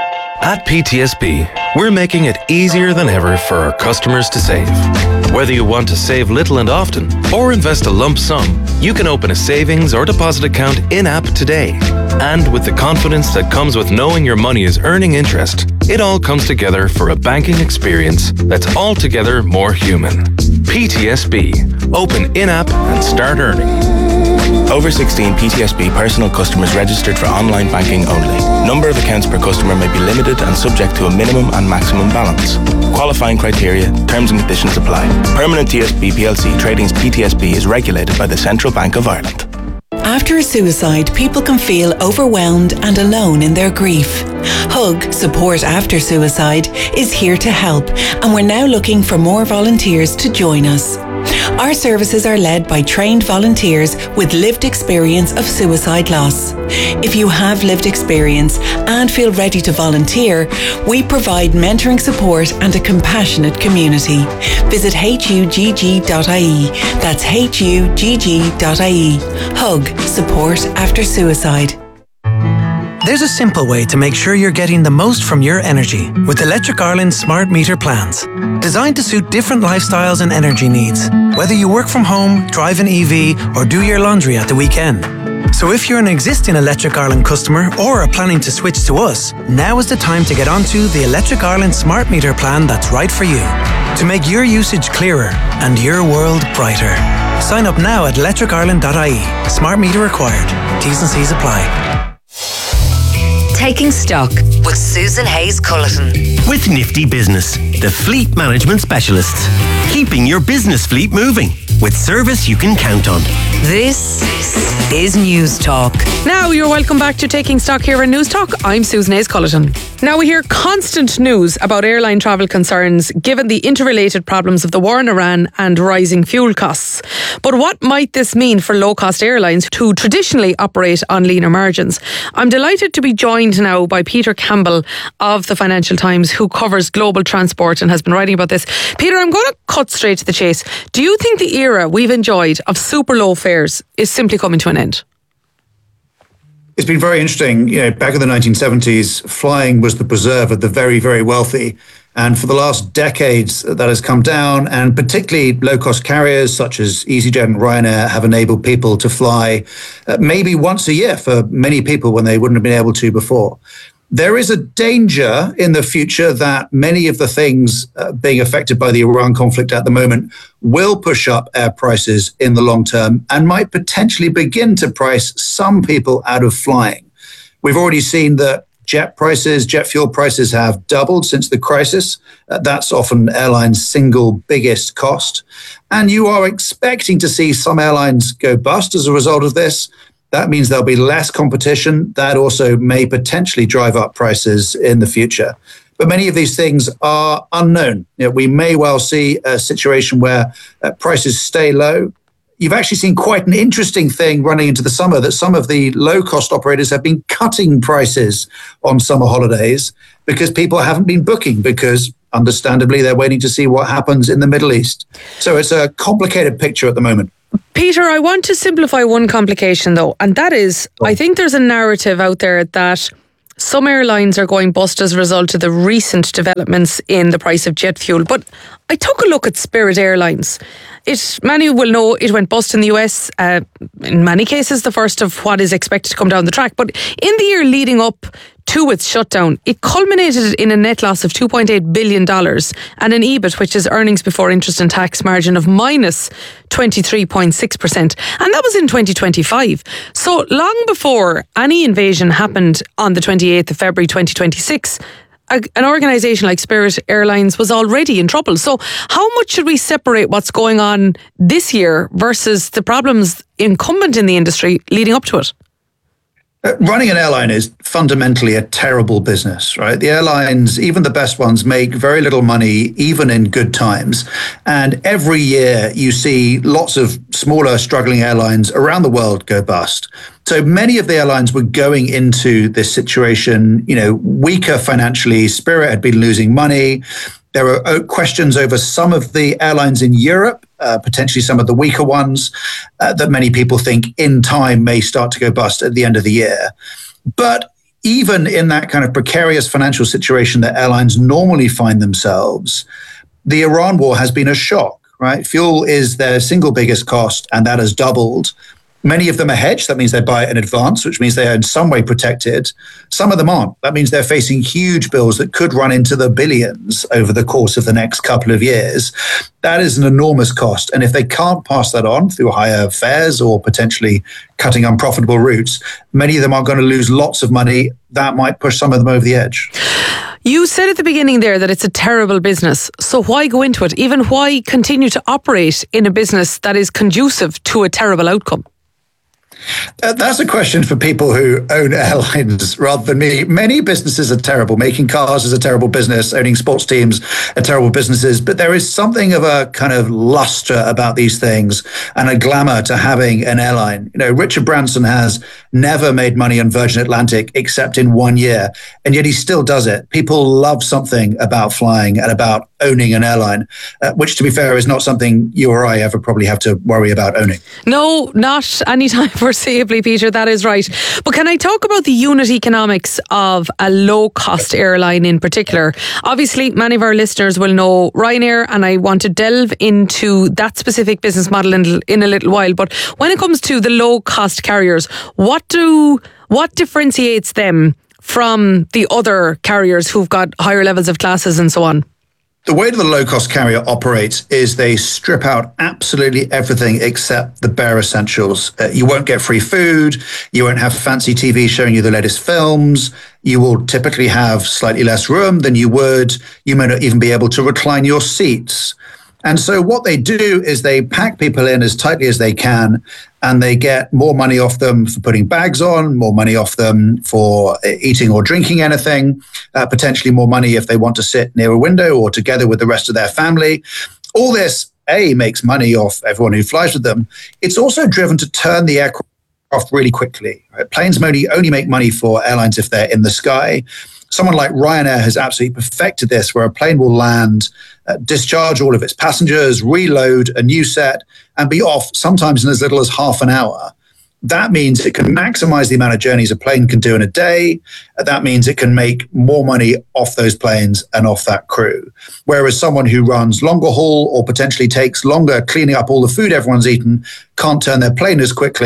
At P T S B, we're making it easier than ever for our customers to save. Whether you want to save little and often or invest a lump sum, you can open a savings or deposit account in-app today. And with the confidence that comes with knowing your money is earning interest, it all comes together for a banking experience that's altogether more human. P T S B. Open in-app and start earning. Over sixteen P T S B personal customers registered for online banking only. Number of accounts per customer may be limited and subject to a minimum and maximum balance. Qualifying criteria, terms and conditions apply. Permanent T S B P L C Trading's P T S B is regulated by the Central Bank of Ireland. After a suicide, people can feel overwhelmed and alone in their grief. Hug, Support After Suicide, is here to help, and we're now looking for more volunteers to join us. Our services are led by trained volunteers with lived experience of suicide loss. If you have lived experience and feel ready to volunteer, we provide mentoring support and a compassionate community. Visit H U G G dot I E. That's H U G G dot I E. Hug, Support After Suicide. There's a simple way to make sure you're getting the most from your energy with Electric Ireland smart meter plans. Designed to suit different lifestyles and energy needs, whether you work from home, drive an E V, or do your laundry at the weekend. So if you're an existing Electric Ireland customer or are planning to switch to us, now is the time to get onto the Electric Ireland smart meter plan that's right for you. To make your usage clearer and your world brighter. Sign up now at electric ireland dot I E. Smart meter required. T's and C's apply. Taking Stock with Susan Hayes Cullerton. With Nifty Business, the fleet management specialists, keeping your business fleet moving with service you can count on. This is News Talk. Now you're welcome back to Taking Stock here in News Talk. I'm Susan Hayes Cullerton. Now we hear constant news about airline travel concerns given the interrelated problems of the war in Iran and rising fuel costs. But what might this mean for low-cost airlines who traditionally operate on leaner margins? I'm delighted to be joined now by Peter Campbell of the Financial Times, who covers global transport and has been writing about this. Peter, I'm going to cut straight to the chase. Do you think the era we've enjoyed of super low fares is simply coming to an end? It's been very interesting. You know, back in the nineteen seventies, flying was the preserve of the very, very wealthy. And for the last decades, that has come down. And particularly low-cost carriers such as EasyJet and Ryanair have enabled people to fly uh, maybe once a year for many people when they wouldn't have been able to before. There is a danger in the future that many of the things uh, being affected by the Iran conflict at the moment will push up air prices in the long term and might potentially begin to price some people out of flying. We've already seen that jet prices, jet fuel prices have doubled since the crisis. Uh, that's often airlines' single biggest cost. And you are expecting to see some airlines go bust as a result of this. That means there'll be less competition. That also may potentially drive up prices in the future. But many of these things are unknown. You know, we may well see a situation where uh, prices stay low. You've actually seen quite an interesting thing running into the summer, that some of the low-cost operators have been cutting prices on summer holidays because people haven't been booking, because understandably they're waiting to see what happens in the Middle East. So it's a complicated picture at the moment. Peter, I want to simplify one complication though, and that is, I think there's a narrative out there that some airlines are going bust as a result of the recent developments in the price of jet fuel. But I took a look at Spirit Airlines. It, many will know it went bust in the U S, uh, in many cases the first of what is expected to come down the track. But in the year leading up to its shutdown, it culminated in a net loss of two point eight billion dollars and an E B I T, which is earnings before interest and tax margin, of minus twenty-three point six percent. And that was in twenty twenty-five. So long before any invasion happened on the twenty-eighth of February twenty twenty-six, an organisation like Spirit Airlines was already in trouble. So how much should we separate what's going on this year versus the problems incumbent in the industry leading up to it? Uh, running an airline is fundamentally a terrible business, right? The airlines, even the best ones, make very little money, even in good times. And every year you see lots of smaller, struggling airlines around the world go bust. So many of the airlines were going into this situation, you know, weaker financially. Spirit had been losing money. There were questions over some of the airlines in Europe, uh, potentially some of the weaker ones, uh, that many people think in time may start to go bust at the end of the year. But even in that kind of precarious financial situation that airlines normally find themselves, the Iran war has been a shock, right? Fuel is their single biggest cost, and that has doubled. Many of them are hedged. That means they buy it in advance, which means they are in some way protected. Some of them aren't. That means they're facing huge bills that could run into the billions over the course of the next couple of years. That is an enormous cost. And if they can't pass that on through higher fares or potentially cutting unprofitable routes, many of them are going to lose lots of money. That might push some of them over the edge. You said at the beginning there that it's a terrible business. So why go into it? Even why continue to operate in a business that is conducive to a terrible outcome? Uh, that's a question for people who own airlines rather than me. Many businesses are terrible. Making cars is a terrible business. Owning sports teams are terrible businesses. But there is something of a kind of luster about these things and a glamour to having an airline. You know, Richard Branson has never made money on Virgin Atlantic except in one year, and yet he still does it. People love something about flying and about owning an airline, uh, which, to be fair, is not something you or I ever probably have to worry about owning. No, not anytime foreseeably, Peter, that is right. But can I talk about the unit economics of a low-cost airline in particular? Obviously, many of our listeners will know Ryanair, and I want to delve into that specific business model in, in a little while. But when it comes to the low-cost carriers, what do what differentiates them from the other carriers who've got higher levels of classes and so on? The way the low-cost carrier operates is they strip out absolutely everything except the bare essentials. Uh, you won't get free food. You won't have fancy T V showing you the latest films. You will typically have slightly less room than you would. You may not even be able to recline your seats. And so what they do is they pack people in as tightly as they can, and they get more money off them for putting bags on, more money off them for eating or drinking anything, uh, potentially more money if they want to sit near a window or together with the rest of their family. All this, A, makes money off everyone who flies with them. It's also driven to turn the aircraft really quickly. Right? Planes only, only make money for airlines if they're in the sky. Someone like Ryanair has absolutely perfected this, where a plane will land, uh, discharge all of its passengers, reload a new set, and be off sometimes in as little as half an hour. That means it can maximize the amount of journeys a plane can do in a day. That means it can make more money off those planes and off that crew. Whereas someone who runs longer haul or potentially takes longer cleaning up all the food everyone's eaten can't turn their plane as quickly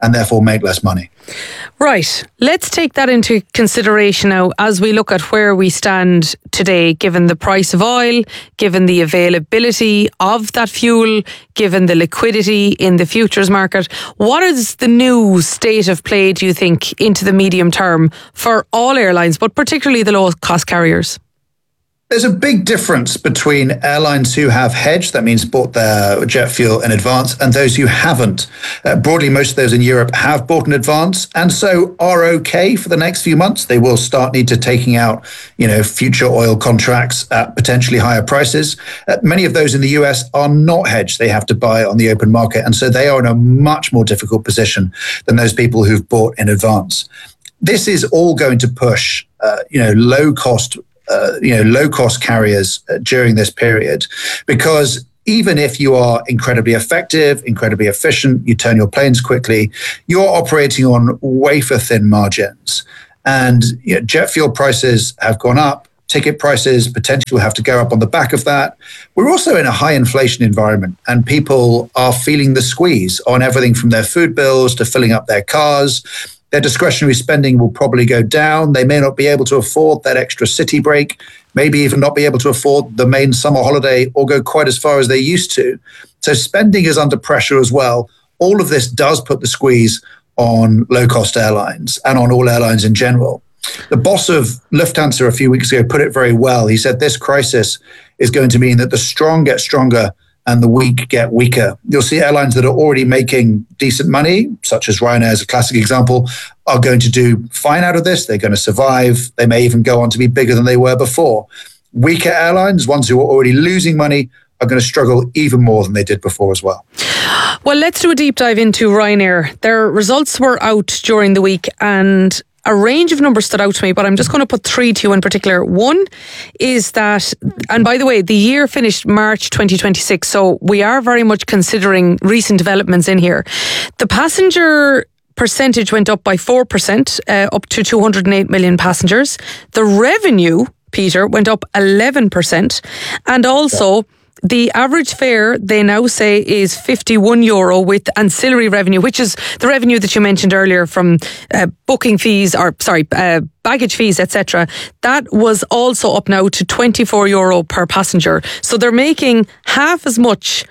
and therefore make less money. Right. Let's take that into consideration now as we look at where we stand today, given the price of oil, given the availability of that fuel, given the liquidity in the futures market. What is the new state of play, do you think, into the medium term for all airlines, but particularly the low-cost carriers? There's a big difference between airlines who have hedged, that means bought their jet fuel in advance, and those who haven't. Uh, broadly, most of those in Europe have bought in advance and so are okay for the next few months. They will start need to taking out, you know, future oil contracts at potentially higher prices. Uh, many of those in the U S are not hedged. They have to buy on the open market, and so they are in a much more difficult position than those people who've bought in advance. This is all going to push, uh, you know, low cost Uh, you know, low-cost carriers uh, during this period, because even if you are incredibly effective, incredibly efficient, you turn your planes quickly, you're operating on wafer-thin margins. And you know, jet fuel prices have gone up. Ticket prices potentially will have to go up on the back of that. We're also in a high inflation environment, and people are feeling the squeeze on everything from their food bills to filling up their cars. Their discretionary spending will probably go down. They may not be able to afford that extra city break, maybe even not be able to afford the main summer holiday or go quite as far as they used to. So spending is under pressure as well. All of this does put the squeeze on low-cost airlines and on all airlines in general. The boss of Lufthansa a few weeks ago put it very well. He said this crisis is going to mean that the strong get stronger and the weak get weaker. You'll see airlines that are already making decent money, such as Ryanair is a classic example, are going to do fine out of this. They're going to survive. They may even go on to be bigger than they were before. Weaker airlines, ones who are already losing money, are going to struggle even more than they did before as well. Well, let's do a deep dive into Ryanair. Their results were out during the week, and a range of numbers stood out to me, but I'm just going to put three to you in particular. One is that, and by the way, the year finished March twenty twenty-six, so we are very much considering recent developments in here. The passenger percentage went up by four percent, uh, up to two hundred eight million passengers. The revenue, Peter, went up eleven percent, and also the average fare, they now say, is fifty-one euro with ancillary revenue, which is the revenue that you mentioned earlier from uh, booking fees, or sorry, uh, baggage fees, et cetera. That was also up now to twenty-four euro per passenger. So they're making half as much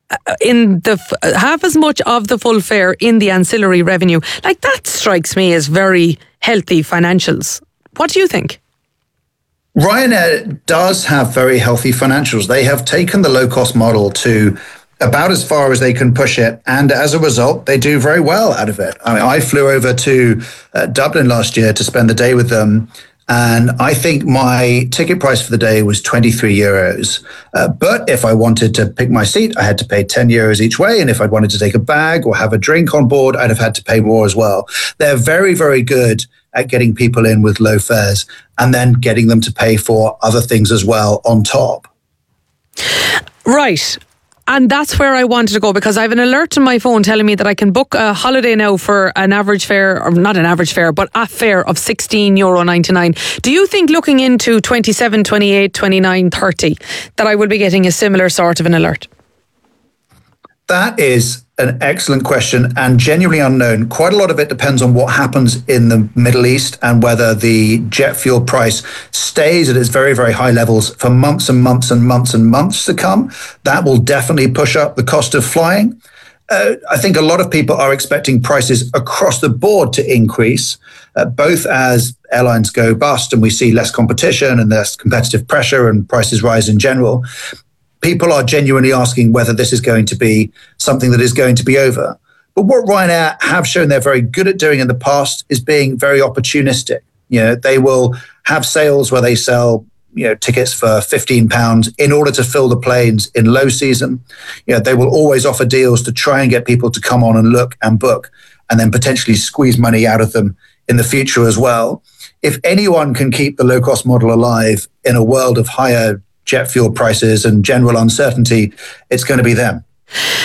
in the half as much of the full fare in the ancillary revenue. Like, that strikes me as very healthy financials. What do you think? Ryanair does have very healthy financials. They have taken the low-cost model to about as far as they can push it, and as a result, they do very well out of it. I mean, I flew over to uh, Dublin last year to spend the day with them, and I think my ticket price for the day was twenty-three euros. Uh, but if I wanted to pick my seat, I had to pay ten euros each way, and if I wanted to take a bag or have a drink on board, I'd have had to pay more as well. They're very, very good at getting people in with low fares and then getting them to pay for other things as well on top. Right. And that's where I wanted to go, because I have an alert on my phone telling me that I can book a holiday now for an average fare, or not an average fare, but a fare of sixteen euro ninety-nine. Do you think looking into twenty-seven, twenty-eight, twenty-nine, thirty that I will be getting a similar sort of an alert? That is an excellent question and genuinely unknown. Quite a lot of it depends on what happens in the Middle East and whether the jet fuel price stays at its very, very high levels for months and months and months and months to come. That will definitely push up the cost of flying. Uh, I think a lot of people are expecting prices across the board to increase, uh, both as airlines go bust and we see less competition and less competitive pressure and prices rise in general. People are genuinely asking whether this is going to be something that is going to be over. But what Ryanair have shown they're very good at doing in the past is being very opportunistic. You know, they will have sales where they sell, you know, tickets for fifteen pounds in order to fill the planes in low season. You know, they will always offer deals to try and get people to come on and look and book, and then potentially squeeze money out of them in the future as well. If anyone can keep the low-cost model alive in a world of higher jet fuel prices and general uncertainty, it's going to be them.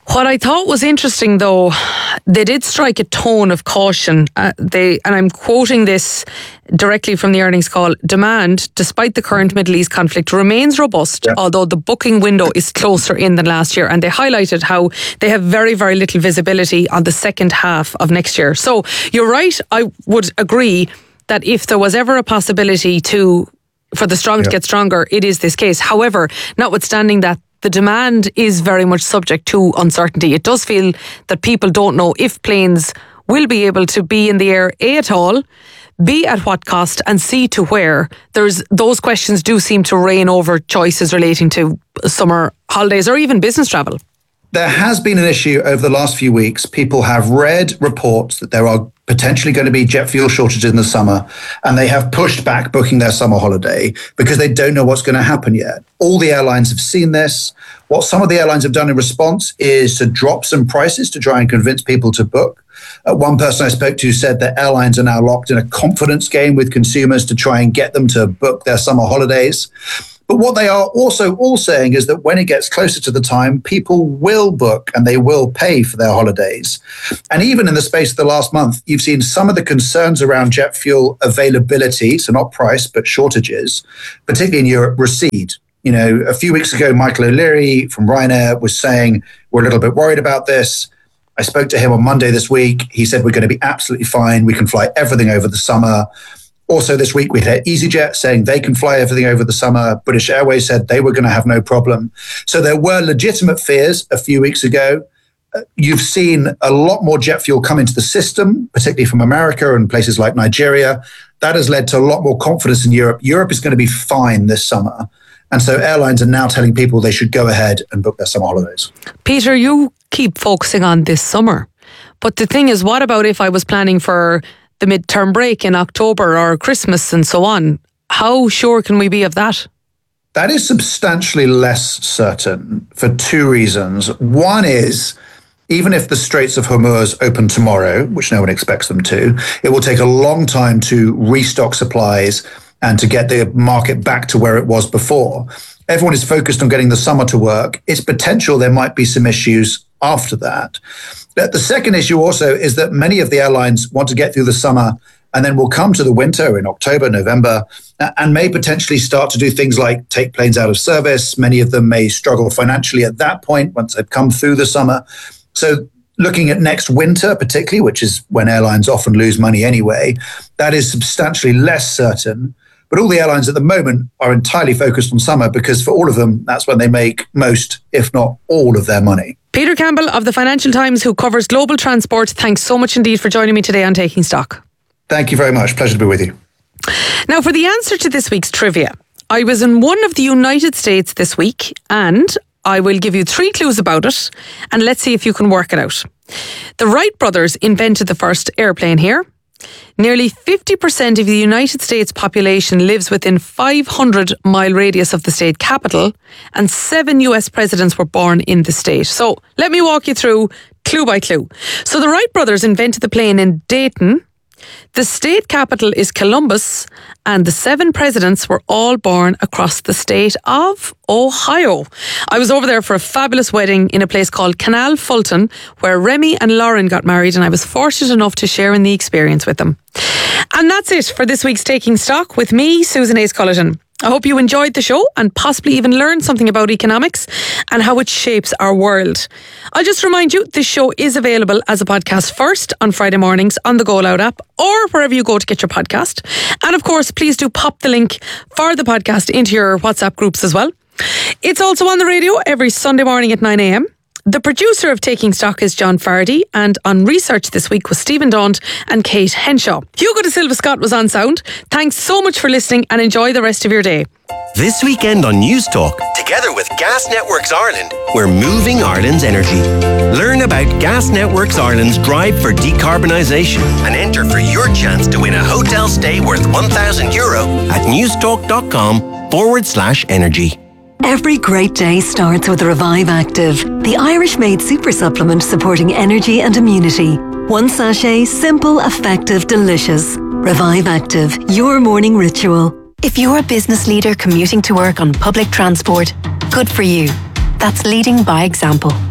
What I thought was interesting, though, they did strike a tone of caution. Uh, they, and I'm quoting this directly from the earnings call. Demand, despite the current Middle East conflict, remains robust, yeah. although the booking window is closer in than last year. And they highlighted how they have very, very little visibility on the second half of next year. So you're right. I would agree that if there was ever a possibility to for the strong yeah. to get stronger, it is this case. However, notwithstanding that, the demand is very much subject to uncertainty. It does feel that people don't know if planes will be able to be in the air, A, at all, B, at what cost, and C, to where. There's those questions do seem to reign over choices relating to summer holidays or even business travel. There has been an issue over the last few weeks. People have read reports that there are potentially going to be jet fuel shortages in the summer, and they have pushed back booking their summer holiday because they don't know what's going to happen yet. All the airlines have seen this. What some of the airlines have done in response is to drop some prices to try and convince people to book. Uh, one person I spoke to said that airlines are now locked in a confidence game with consumers to try and get them to book their summer holidays. But what they are also all saying is that when it gets closer to the time, people will book and they will pay for their holidays. And even in the space of the last month, you've seen some of the concerns around jet fuel availability, so not price, but shortages, particularly in Europe, recede. You know, a few weeks ago, Michael O'Leary from Ryanair was saying, we're a little bit worried about this. I spoke to him on Monday this week. He said, we're going to be absolutely fine. We can fly everything over the summer. Also this week, we had EasyJet saying they can fly everything over the summer. British Airways said they were going to have no problem. So there were legitimate fears a few weeks ago. Uh, you've seen a lot more jet fuel come into the system, particularly from America and places like Nigeria. That has led to a lot more confidence in Europe. Europe is going to be fine this summer. And so airlines are now telling people they should go ahead and book their summer holidays. Peter, you keep focusing on this summer. But the thing is, what about if I was planning for the midterm break in October or Christmas and so on? How sure can we be of that? That is substantially less certain for two reasons. One is, even if the Straits of Hormuz open tomorrow, which no one expects them to, it will take a long time to restock supplies and to get the market back to where it was before. Everyone is focused on getting the summer to work. It's potential there might be some issues after that. The second issue also is that many of the airlines want to get through the summer and then will come to the winter in October, November, and may potentially start to do things like take planes out of service. Many of them may struggle financially at that point once they've come through the summer. So looking at next winter, particularly, which is when airlines often lose money anyway, that is substantially less certain. But all the airlines at the moment are entirely focused on summer because for all of them, that's when they make most, if not all, of their money. Peter Campbell of the Financial Times, who covers global transport, thanks so much indeed for joining me today on Taking Stock. Thank you very much. Pleasure to be with you. Now, for the answer to this week's trivia, I was in one of the United States this week, and I will give you three clues about it, and let's see if you can work it out. The Wright brothers invented the first airplane here. Nearly fifty percent of the United States population lives within five hundred mile radius of the state capital, and seven U S presidents were born in the state. So let me walk you through clue by clue. So the Wright brothers invented the plane in Dayton. The state capital is Columbus, and the seven presidents were all born across the state of Ohio. I was over there for a fabulous wedding in a place called Canal Fulton, where Remy and Lauren got married, and I was fortunate enough to share in the experience with them. And that's it for this week's Taking Stock with me, Susan Hayes-Cullerton. I hope you enjoyed the show and possibly even learned something about economics and how it shapes our world. I'll just remind you, this show is available as a podcast first on Friday mornings on the Go Loud app or wherever you go to get your podcast. And of course, please do pop the link for the podcast into your WhatsApp groups as well. It's also on the radio every Sunday morning at nine a.m. The producer of Taking Stock is John Fardy, and on research this week was Stephen Daunt and Kate Henshaw. Hugo de Silva Scott was on sound. Thanks so much for listening and enjoy the rest of your day. This weekend on News Talk, together with Gas Networks Ireland, we're moving Ireland's energy. Learn about Gas Networks Ireland's drive for decarbonisation and enter for your chance to win a hotel stay worth one thousand euro at newstalk.com forward slash energy. Every great day starts with Revive Active, the Irish-made super supplement supporting energy and immunity. One sachet, simple, effective, delicious. Revive Active, your morning ritual. If you're a business leader commuting to work on public transport, good for you. That's leading by example.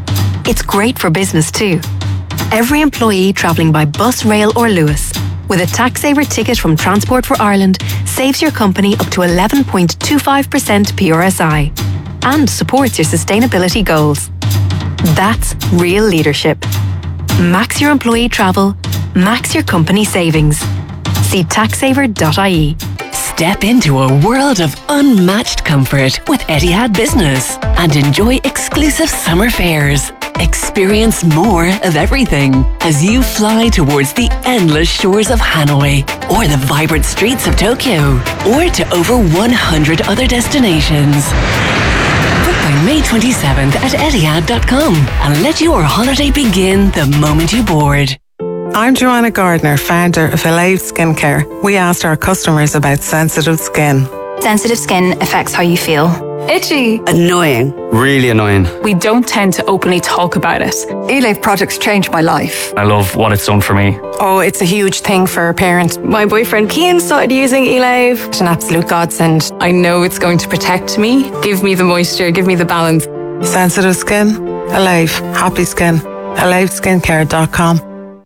it's great for business too. Every employee travelling by bus, rail or Lewis with a TaxSaver ticket from Transport for Ireland saves your company up to eleven point two five percent P R S I and supports your sustainability goals. That's real leadership. Max your employee travel, max your company savings. See taxsaver dot I E. Step into a world of unmatched comfort with Etihad Business and enjoy exclusive summer fares. Experience more of everything as you fly towards the endless shores of Hanoi or the vibrant streets of Tokyo or to over one hundred other destinations. Book by May twenty-seventh at etihad dot com and let your holiday begin the moment you board. I'm Joanna Gardner, founder of Alive Skincare. We asked our customers about sensitive skin. Sensitive skin affects how you feel. Itchy. Annoying. Really annoying. We don't tend to openly talk about it. Alive products changed my life. I love what it's done for me. Oh, it's a huge thing for parents. My boyfriend Cian started using Alive. It's an absolute godsend. I know it's going to protect me, give me the moisture, give me the balance. Sensitive skin, Alive. Happy skin. alive skincare dot com.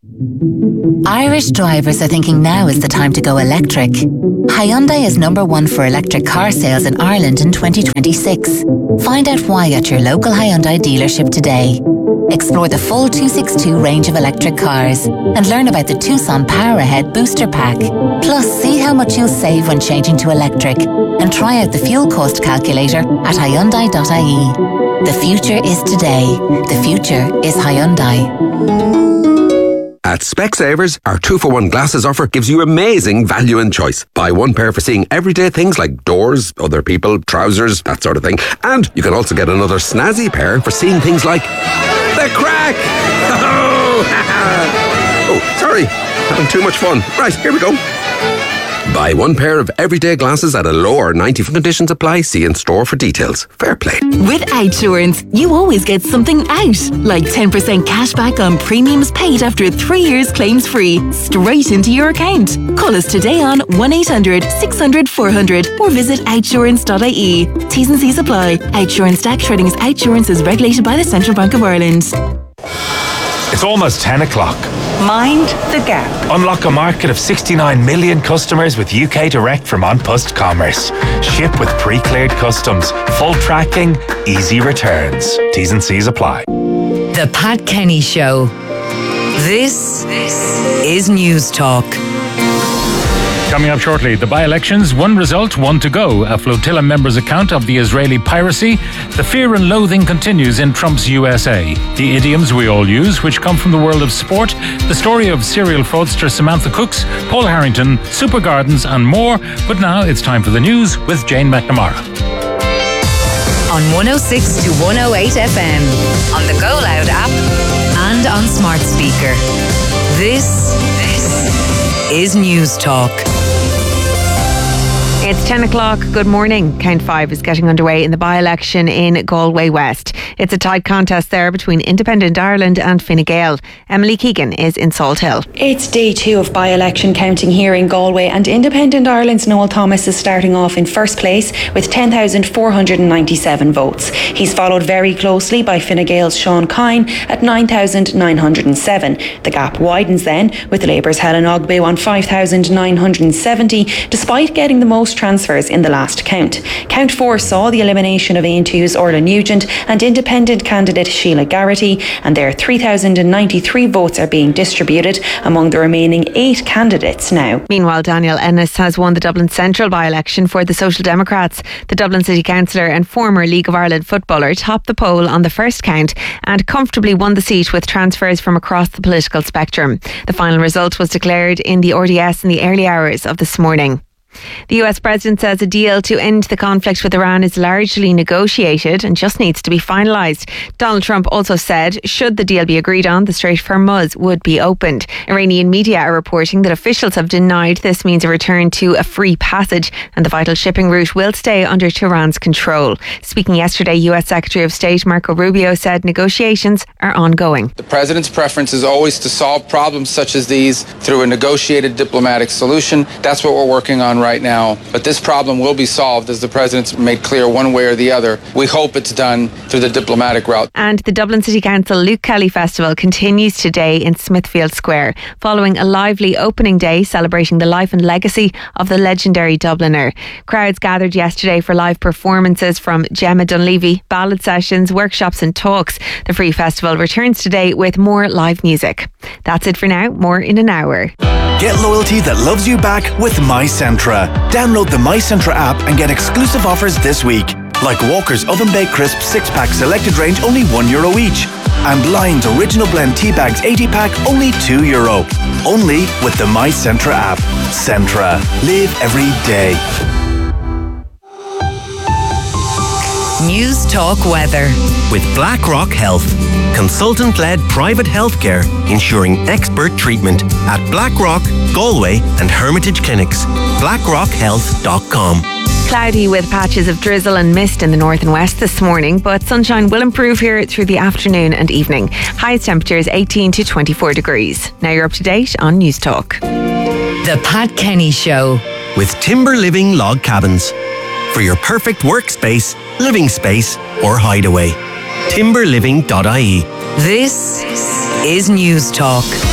Irish drivers are thinking now is the time to go electric. Hyundai is number one for electric car sales in Ireland in twenty twenty-six. Find out why at your local Hyundai dealership today. Explore the full two sixty-two range of electric cars and learn about the Tucson Power Ahead Booster Pack. Plus, see how much you'll save when changing to electric and try out the fuel cost calculator at hyundai dot I E. The future is today. The future is Hyundai. At Specsavers, our two for one glasses offer gives you amazing value and choice. Buy one pair for seeing everyday things like doors, other people, trousers, that sort of thing. And you can also get another snazzy pair for seeing things like the crack! Oh, sorry, having too much fun. Right, here we go. Buy one pair of everyday glasses at a lower ninety for conditions apply. See in store for details. Fair play. With Outsurance, you always get something out. Like ten percent cash back on premiums paid after three years claims free. Straight into your account. Call us today on one eight hundred six hundred four hundred or visit outsurance dot I E. T's and C's apply. Outsurance Tax Trading is Outsurance is regulated by the Central Bank of Ireland. It's almost ten o'clock. Mind the gap. Unlock a market of sixty-nine million customers with U K Direct from An Post Commerce. Ship with pre-cleared customs, full tracking, easy returns. T's and C's apply. The Pat Kenny Show. This is News Talk. Coming up shortly, the by-elections, one result, one to go. A flotilla member's account of the Israeli piracy. The fear and loathing continues in Trump's U S A. The idioms we all use, which come from the world of sport. The story of serial fraudster Samantha Cooks, Paul Harrington, Super Gardens and more. But now it's time for the news with Jane McNamara. On one oh six to one oh eight F M, on the Go Loud app and on smart speaker. This, this is News Talk. It's ten o'clock. Good morning. Count five is getting underway in the by-election in Galway West. It's a tight contest there between Independent Ireland and Fine Gael. Emily Keegan is in Salt Hill. It's day two of by-election counting here in Galway, and Independent Ireland's Noel Thomas is starting off in first place with ten thousand four hundred ninety-seven votes. He's followed very closely by Fine Gael's Sean Kine at nine thousand nine hundred seven. The gap widens then with Labour's Helen Ogbu on five thousand nine hundred seventy, despite getting the most transfers in the last count. Count four saw the elimination of Aon two's Orla Nugent and independent candidate Sheila Garrity, and their three thousand ninety-three votes are being distributed among the remaining eight candidates now. Meanwhile, Daniel Ennis has won the Dublin Central by-election for the Social Democrats. The Dublin City Councillor and former League of Ireland footballer topped the poll on the first count and comfortably won the seat with transfers from across the political spectrum. The final result was declared in the R D S in the early hours of this morning. The U S President says a deal to end the conflict with Iran is largely negotiated and just needs to be finalised. Donald Trump also said, should the deal be agreed on, the Strait of Hormuz would be opened. Iranian media are reporting that officials have denied this means a return to a free passage and the vital shipping route will stay under Tehran's control. Speaking yesterday, U S Secretary of State Marco Rubio said negotiations are ongoing. The President's preference is always to solve problems such as these through a negotiated diplomatic solution. That's what we're working on right now. But this problem will be solved, as the President's made clear, one way or the other. We hope it's done through the diplomatic route. And the Dublin City Council Luke Kelly Festival continues today in Smithfield Square, following a lively opening day celebrating the life and legacy of the legendary Dubliner. Crowds gathered yesterday for live performances from Gemma Dunleavy, ballad sessions, workshops and talks. The free festival returns today with more live music. That's it for now. More in an hour. Get loyalty that loves you back with MyCentra. Download the MyCentra app and get exclusive offers this week. Like Walker's Oven Baked Crisp six pack selected range, only one euro each. And Lion's Original Blend Tea Bags eighty pack, only two euro. Only with the MyCentra app. Centra. Live every day. News Talk Weather. With BlackRock Health, consultant-led private healthcare ensuring expert treatment at BlackRock, Galway and Hermitage Clinics. blackrock health dot com. Cloudy with patches of drizzle and mist in the north and west this morning, but sunshine will improve here through the afternoon and evening. Highest temperatures eighteen to twenty-four degrees. Now you're up to date on News Talk. The Pat Kenny Show. With Timber Living Log Cabins. For your perfect workspace, living space or hideaway. timber living dot I E. This is News Talk.